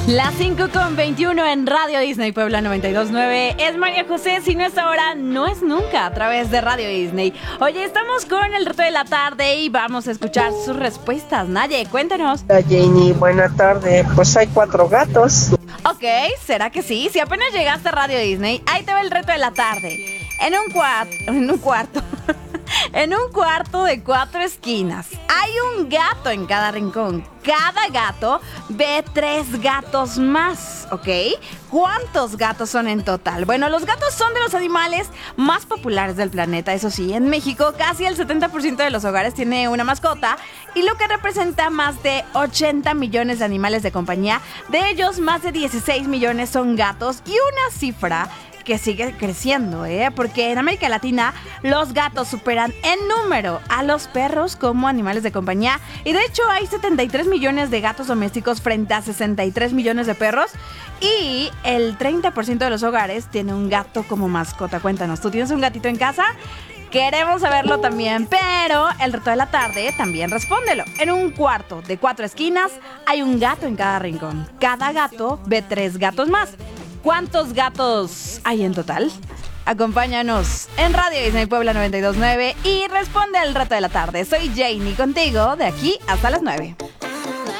Las 5:21 en Radio Disney Puebla 92.9. Es María José, si no es ahora, no es nunca, a través de Radio Disney. Oye, estamos con el reto de la tarde y vamos a escuchar sus respuestas. Naye, cuéntanos. Hola Janie, buena tarde. Pues hay 4 gatos. Ok, ¿será que sí? Si apenas llegaste a Radio Disney, ahí te va el reto de la tarde. En un cuarto en un cuarto de 4 esquinas hay un gato en cada rincón. Cada gato ve 3 gatos más, ¿ok? ¿Cuántos gatos son en total? Bueno, los gatos son de los animales más populares del planeta. Eso sí, en México casi el 70% de los hogares tiene una mascota, y lo que representa más de 80 millones de animales de compañía. De ellos, más de 16 millones son gatos, y una cifra que sigue creciendo, porque en América Latina los gatos superan en número a los perros como animales de compañía, y de hecho hay 73 millones de gatos domésticos frente a 63 millones de perros, y el 30% de los hogares tiene un gato como mascota. Cuéntanos, ¿tú tienes un gatito en casa? Queremos saberlo también, pero el reto de la tarde también respóndelo. En un cuarto de 4 esquinas hay un gato en cada rincón. Cada gato ve 3 gatos más. ¿Cuántos gatos hay en total? Acompáñanos en Radio Disney Puebla 92.9 y responde al reto de la tarde. Soy Janie contigo de aquí hasta las 9.